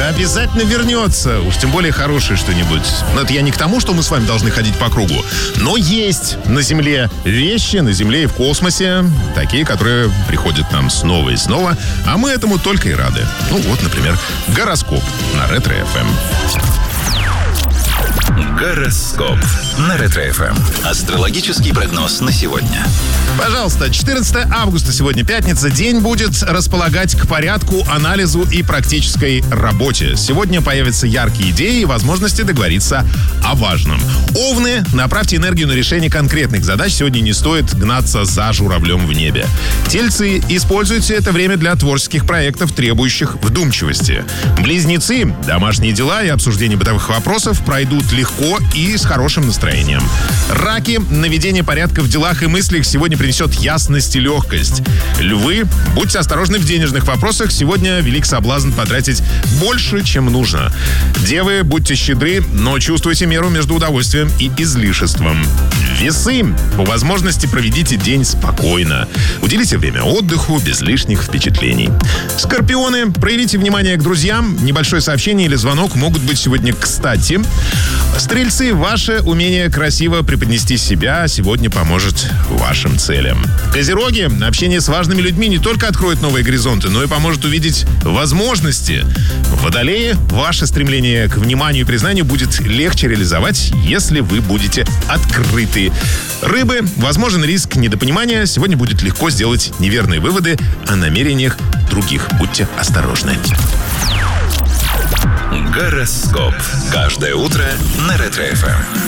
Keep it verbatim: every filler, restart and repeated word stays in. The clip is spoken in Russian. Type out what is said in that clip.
обязательно вернется. Уж тем более хорошее что-нибудь. Но это я не к тому, что мы с вами должны ходить по кругу. Но есть на Земле вещи, на Земле и в космосе, такие, которые приходят нам снова и снова, а мы этому только и рады. Ну вот, например, гороскоп на Ретро-эф эм. Гороскоп на Ретро-эф эм. Астрологический прогноз на сегодня. Пожалуйста, четырнадцатое августа, сегодня пятница. День будет располагать к порядку, анализу и практической работе. Сегодня появятся яркие идеи и возможности договориться о важном. Овны, направьте энергию на решение конкретных задач. Сегодня не стоит гнаться за журавлем в небе. Тельцы, используйте это время для творческих проектов, требующих вдумчивости. Близнецы, домашние дела и обсуждение бытовых вопросов пройдут легко и с хорошим настроением. Раки, наведение порядка в делах и мыслях сегодня принесет ясность и легкость. Львы, будьте осторожны в денежных вопросах. Сегодня велик соблазн потратить больше, чем нужно. Девы, будьте щедры, но чувствуйте меру между удовольствием и излишеством. Весы, по возможности проведите день спокойно. Уделите время отдыху без лишних впечатлений. Скорпионы, проявите внимание к друзьям. Небольшое сообщение или звонок могут быть сегодня кстати. Стрельцы, ваше умение красиво преподнести себя сегодня поможет вашим целям. Козероги, общение с важными людьми не только откроет новые горизонты, но и поможет увидеть возможности. Водолеи, ваше стремление к вниманию и признанию будет легче реализовать, если вы будете открыты. Рыбы, возможен риск недопонимания. Сегодня будет легко сделать неверные выводы о намерениях других. Будьте осторожны. Гороскоп. Каждое утро на Ретро-эф эм.